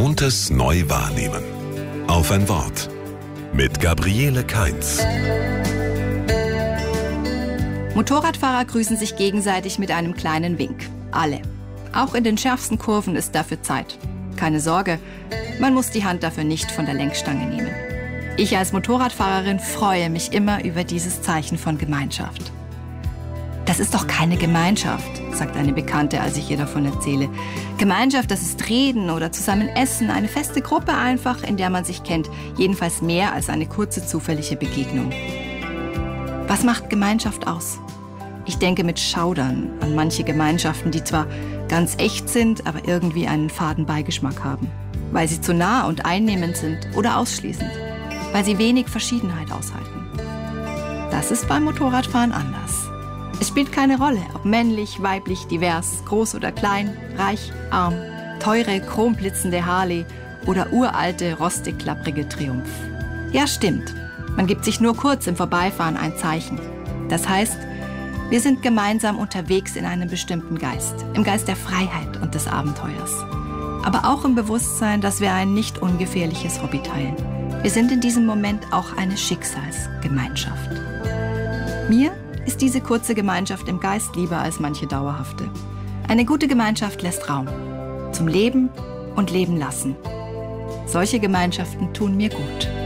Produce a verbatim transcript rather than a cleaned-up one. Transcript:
Gewohntes neu wahrnehmen. Auf ein Wort. Mit Gabriele Kainz. Motorradfahrer grüßen sich gegenseitig mit einem kleinen Wink. Alle. Auch in den schärfsten Kurven ist dafür Zeit. Keine Sorge, man muss die Hand dafür nicht von der Lenkstange nehmen. Ich als Motorradfahrerin freue mich immer über dieses Zeichen von Gemeinschaft. Das ist doch keine Gemeinschaft, sagt eine Bekannte, als ich ihr davon erzähle. Gemeinschaft, das ist Reden oder zusammen essen, eine feste Gruppe einfach, in der man sich kennt. Jedenfalls mehr als eine kurze zufällige Begegnung. Was macht Gemeinschaft aus? Ich denke mit Schaudern an manche Gemeinschaften, die zwar ganz echt sind, aber irgendwie einen faden Beigeschmack haben. Weil sie zu nah und einnehmend sind oder ausschließend. Weil sie wenig Verschiedenheit aushalten. Das ist beim Motorradfahren anders. Es spielt keine Rolle, ob männlich, weiblich, divers, groß oder klein, reich, arm, teure, chromblitzende Harley oder uralte, rostig-klapprige Triumph. Ja, stimmt. Man gibt sich nur kurz im Vorbeifahren ein Zeichen. Das heißt, wir sind gemeinsam unterwegs in einem bestimmten Geist. Im Geist der Freiheit und des Abenteuers. Aber auch im Bewusstsein, dass wir ein nicht ungefährliches Hobby teilen. Wir sind in diesem Moment auch eine Schicksalsgemeinschaft. Mir ist diese kurze Gemeinschaft im Geist lieber als manche dauerhafte. Eine gute Gemeinschaft lässt Raum. Zum Leben und Leben lassen. Solche Gemeinschaften tun mir gut.